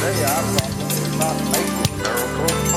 say I probably did not make this miracle.